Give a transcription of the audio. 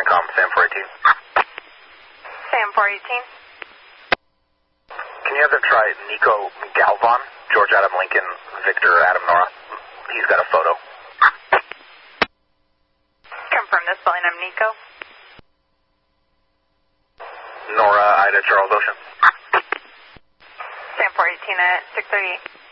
CENTCOM, Sam 418. Sam 418. Can you have them try Nico Galvan, George Adam Lincoln, Victor Adam Nora? He's got a photo. Confirm this spelling, I'm Nico. Nora, Ida, Charles Ocean. Sam 418 at 638.